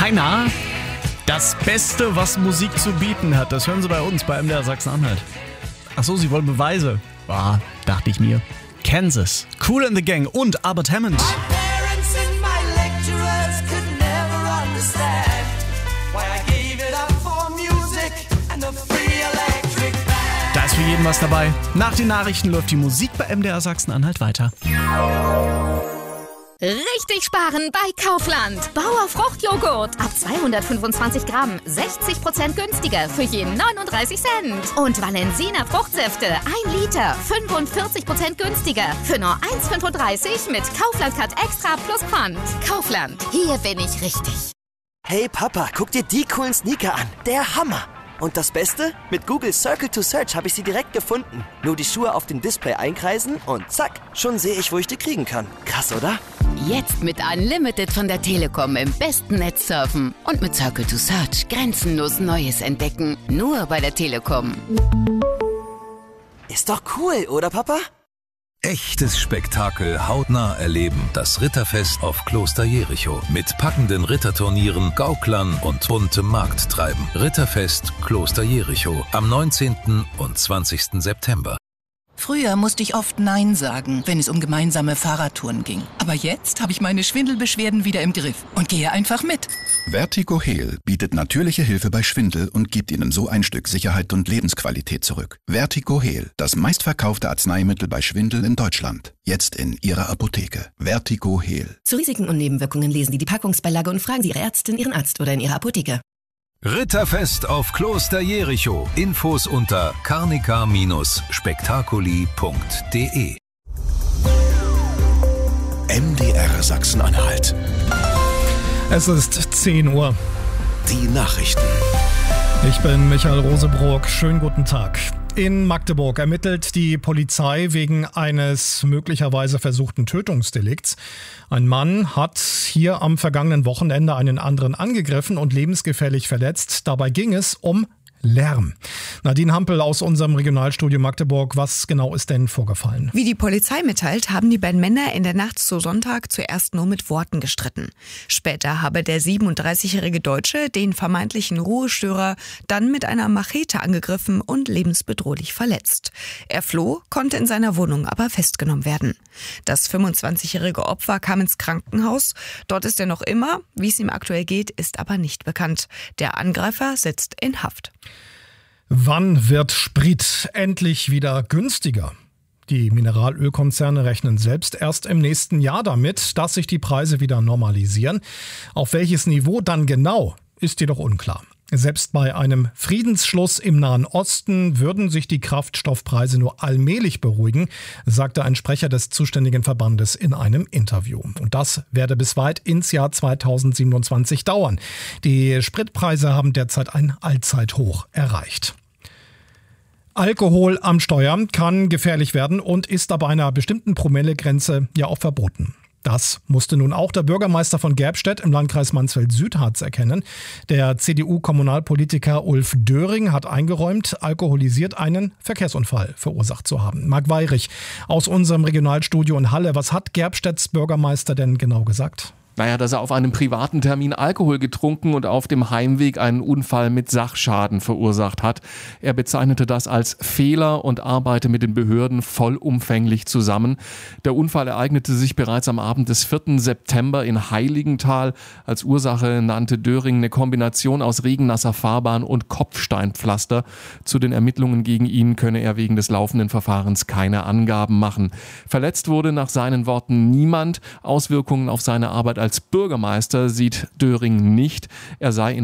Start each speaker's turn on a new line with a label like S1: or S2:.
S1: Heiner, das Beste, was Musik zu bieten hat, das hören Sie bei uns, bei MDR Sachsen-Anhalt. Achso, Sie wollen Beweise? Dachte ich mir. Kansas, Kool and the Gang und Albert Hammond. Da ist für jeden was dabei. Nach den Nachrichten läuft die Musik bei MDR Sachsen-Anhalt weiter.
S2: Richtig sparen bei Kaufland. Bauer Fruchtjoghurt. Ab 225 Gramm 60% günstiger für je 39 Cent. Und Valensina Fruchtsäfte 1 Liter 45% günstiger für nur 1,35 mit Kaufland Cut Extra plus Pfand. Kaufland, hier bin ich richtig.
S3: Hey Papa, guck dir die coolen Sneaker an. Der Hammer. Und das Beste? Mit Google Circle to Search habe ich sie direkt gefunden. Nur die Schuhe auf dem Display einkreisen und zack, schon sehe ich, wo ich die kriegen kann. Krass, oder?
S4: Jetzt mit Unlimited von der Telekom im besten Netz surfen und mit Circle to Search grenzenlos Neues entdecken. Nur bei der Telekom.
S3: Ist doch cool, oder Papa?
S5: Echtes Spektakel hautnah erleben. Das Ritterfest auf Kloster Jericho. Mit packenden Ritterturnieren, Gauklern und buntem Markttreiben. Ritterfest Kloster Jericho am 19. und 20. September.
S6: Früher musste ich oft Nein sagen, wenn es um gemeinsame Fahrradtouren ging. Aber jetzt habe ich meine Schwindelbeschwerden wieder im Griff und gehe einfach mit.
S7: VertigoHeal bietet natürliche Hilfe bei Schwindel und gibt Ihnen so ein Stück Sicherheit und Lebensqualität zurück. VertigoHeal, das meistverkaufte Arzneimittel bei Schwindel in Deutschland. Jetzt in Ihrer Apotheke. VertigoHeal.
S8: Zu Risiken und Nebenwirkungen lesen Sie die Packungsbeilage und fragen Sie Ihre Ärztin, Ihren Arzt oder in Ihrer Apotheke.
S5: Ritterfest auf Kloster Jericho. Infos unter carnica-spektakuli.de.
S9: MDR Sachsen-Anhalt.
S10: Es ist 10 Uhr.
S9: Die Nachrichten.
S10: Ich bin Michael Rosebrock. Schönen guten Tag. In Magdeburg ermittelt die Polizei wegen eines möglicherweise versuchten Tötungsdelikts. Ein Mann hat hier am vergangenen Wochenende einen anderen angegriffen und lebensgefährlich verletzt. Dabei ging es um Lärm. Nadine Hampel aus unserem Regionalstudio Magdeburg. Was genau ist denn vorgefallen?
S11: Wie die Polizei mitteilt, haben die beiden Männer in der Nacht zu Sonntag zuerst nur mit Worten gestritten. Später habe der 37-jährige Deutsche den vermeintlichen Ruhestörer dann mit einer Machete angegriffen und lebensbedrohlich verletzt. Er floh, konnte in seiner Wohnung aber festgenommen werden. Das 25-jährige Opfer kam ins Krankenhaus. Dort ist er noch immer. Wie es ihm aktuell geht, ist aber nicht bekannt. Der Angreifer sitzt in Haft.
S10: Wann wird Sprit endlich wieder günstiger? Die Mineralölkonzerne rechnen selbst erst im nächsten Jahr damit, dass sich die Preise wieder normalisieren. Auf welches Niveau dann genau, ist jedoch unklar. Selbst bei einem Friedensschluss im Nahen Osten würden sich die Kraftstoffpreise nur allmählich beruhigen, sagte ein Sprecher des zuständigen Verbandes in einem Interview. Und das werde bis weit ins Jahr 2027 dauern. Die Spritpreise haben derzeit ein Allzeithoch erreicht. Alkohol am Steuer kann gefährlich werden und ist ab einer bestimmten Promillegrenze ja auch verboten. Das musste nun auch der Bürgermeister von Gerbstedt im Landkreis Mansfeld-Südharz erkennen. Der CDU-Kommunalpolitiker Ulf Döring hat eingeräumt, alkoholisiert einen Verkehrsunfall verursacht zu haben. Marc Weyrich aus unserem Regionalstudio in Halle. Was hat Gerbstedts Bürgermeister denn genau gesagt?
S12: Dass er auf einem privaten Termin Alkohol getrunken und auf dem Heimweg einen Unfall mit Sachschaden verursacht hat. Er bezeichnete das als Fehler und arbeite mit den Behörden vollumfänglich zusammen. Der Unfall ereignete sich bereits am Abend des 4. September in Heiligenthal. Als Ursache nannte Döring eine Kombination aus regennasser Fahrbahn und Kopfsteinpflaster. Zu den Ermittlungen gegen ihn könne er wegen des laufenden Verfahrens keine Angaben machen. Verletzt wurde nach seinen Worten niemand. Auswirkungen auf seine Arbeit als Bürgermeister sieht Döring nicht. Er sei in